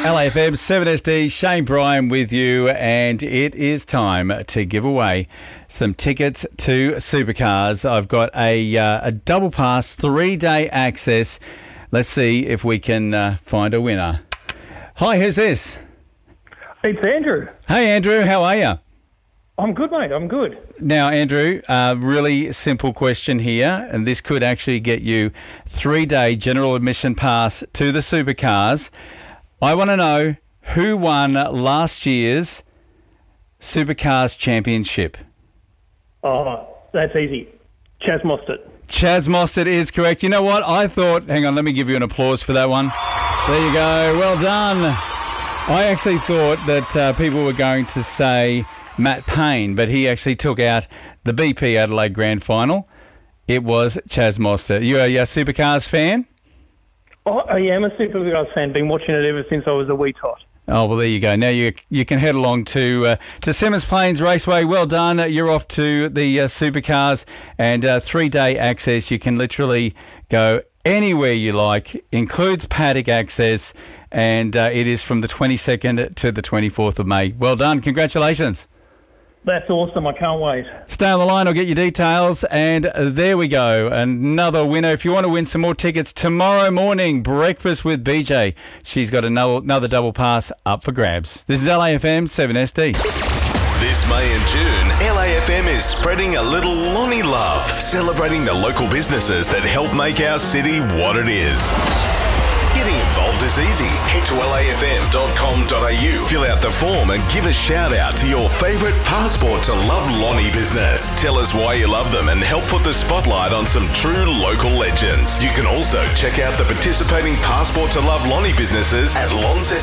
LAFM 7SD, Shane Bryan with you, and it is time to give away some tickets to Supercars. I've got a double pass, 3-day access. Let's see if we can find a winner. Hi, who's this? It's Andrew. Hey, Andrew, how are you? I'm good, mate. I'm good. Now, Andrew, really simple question here, and this could actually get you 3-day general admission pass to the Supercars. I want to know who won last year's Supercars Championship. Oh, that's easy. Chaz Mostert. Chaz Mostert is correct. You know what? I thought... Hang on, let me give you an applause for that one. There you go. Well done. I actually thought that people were going to say Matt Payne, but he actually took out the BP Adelaide Grand Final. It was Chaz Mostert. You are a Supercars fan? Oh, I am a Supercars fan. Been watching it ever since I was a wee tot. Oh, well, there you go. Now you can head along to Symmons Plains Raceway. Well done. You're off to the Supercars, and 3-day access. You can literally go anywhere you like. Includes paddock access, and it is from the 22nd to the 24th of May. Well done. Congratulations. That's awesome. I can't wait. Stay on the line. I'll get your details. And there we go. Another winner. If you want to win some more tickets tomorrow morning, Breakfast with BJ. She's got another double pass up for grabs. This is LAFM 7SD. This May and June, LAFM is spreading a little Lonnie love, celebrating the local businesses that help make our city what it is. Getting involved is easy. Head to lafm.com.au, fill out the form and give a shout out to your favourite Passport to Love Lonnie business. Tell us why you love them and help put the spotlight on some true local legends. You can also check out the participating Passport to Love Lonnie businesses at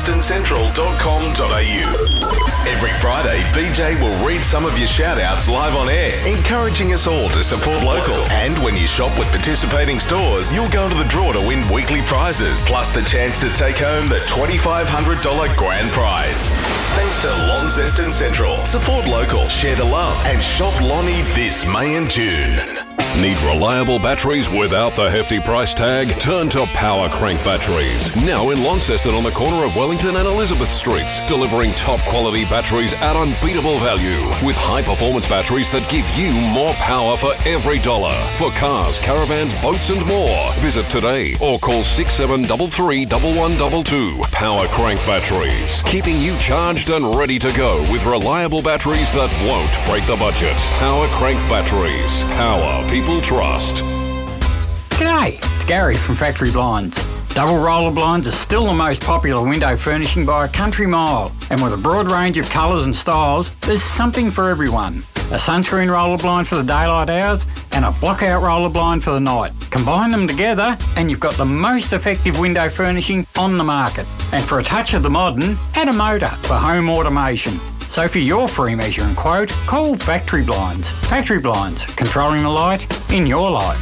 launcestoncentral.com.au. Every Friday, BJ will read some of your shout outs live on air, encouraging us all to support local. And when you shop with participating stores, you'll go into the draw to win weekly prizes, plus the chance to take home the $2,500 grand prize. Thanks to Launceston Central. Support local, share the love, and shop Lonnie this May and June. Need reliable batteries without the hefty price tag? Turn to Power Crank Batteries. Now in Launceston on the corner of Wellington and Elizabeth Streets, delivering top quality batteries at unbeatable value with high performance batteries that give you more power for every dollar. For cars, caravans, boats and more. Visit today or call 6733 1122. Power Crank Batteries. Keeping you charged and ready to go with reliable batteries that won't break the budget. Power Crank Batteries. Power people trust. G'day, it's Gary from Factory Blinds. Double roller blinds are still the most popular window furnishing by a country mile, and with a broad range of colours and styles, there's something for everyone. A sunscreen roller blind for the daylight hours and a blockout roller blind for the night. Combine them together and you've got the most effective window furnishing on the market. And for a touch of the modern, add a motor for home automation. So for your free measure and quote, call Factory Blinds. Factory Blinds, controlling the light in your life.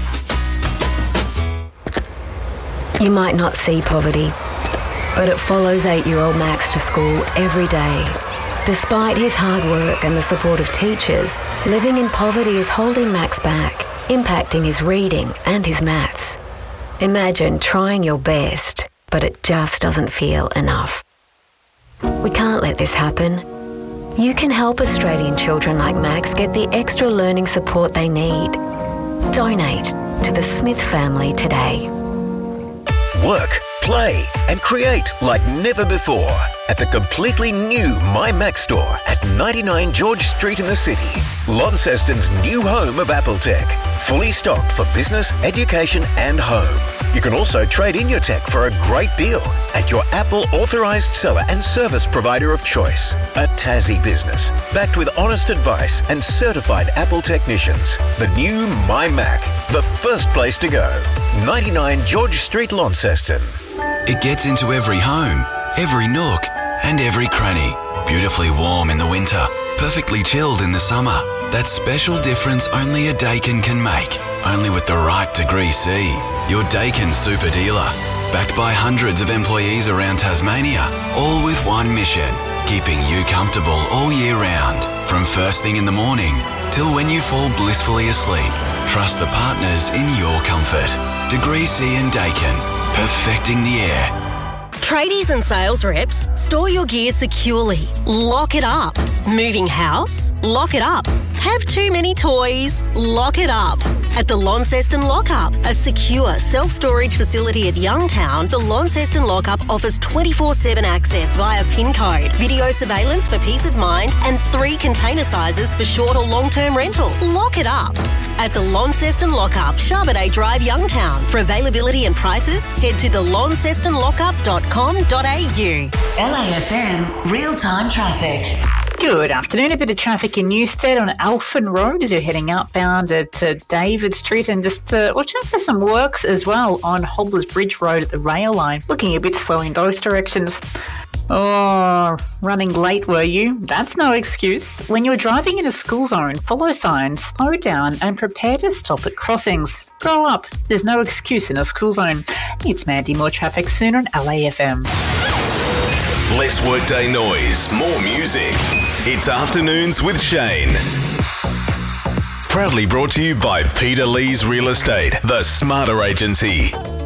You might not see poverty, but it follows 8-year-old Max to school every day. Despite his hard work and the support of teachers, living in poverty is holding Max back, impacting his reading and his maths. Imagine trying your best, but it just doesn't feel enough. We can't let this happen. You can help Australian children like Max get the extra learning support they need. Donate to the Smith family today. Work, play and create like never before at the completely new My Mac store at 99 George Street in the city. Launceston's new home of Apple Tech. Fully stocked for business, education and home. You can also trade in your tech for a great deal at your Apple authorised seller and service provider of choice. A Tassie business, backed with honest advice and certified Apple technicians. The new My Mac, the first place to go. 99 George Street, Launceston. It gets into every home, every nook and every cranny. Beautifully warm in the winter, perfectly chilled in the summer. That special difference only a Daikin can make. Only with the right Degree C. Your Daikin super dealer. Backed by hundreds of employees around Tasmania. All with one mission. Keeping you comfortable all year round. From first thing in the morning till when you fall blissfully asleep. Trust the partners in your comfort. Degree C and Daikin. Perfecting the air. Tradies and sales reps, store your gear securely. Lock it up. Moving house? Lock it up. Have too many toys? Lock it up. At the Launceston Lockup, a secure self-storage facility at Youngtown, the Launceston Lockup offers 24/7 access via PIN code, video surveillance for peace of mind, and 3 container sizes for short or long-term rental. Lock it up. At the Launceston Lockup, Charbonnet Drive, Youngtown. For availability and prices, head to thelauncestonlockup.com.au. LAFM real-time traffic. Good afternoon. A bit of traffic in Newstead on Alphen Road as you're heading outbound at David Street, and just watch out for some works as well on Hobblers Bridge Road at the rail line. Looking a bit slow in both directions. Oh, running late were you? That's no excuse. When you're driving in a school zone, follow signs, slow down and prepare to stop at crossings. Grow up. There's no excuse in a school zone. It's Mandy. More traffic soon on LAFM. Less workday noise, more music. It's Afternoons with Shane. Proudly brought to you by Peter Lee's Real Estate, the smarter agency.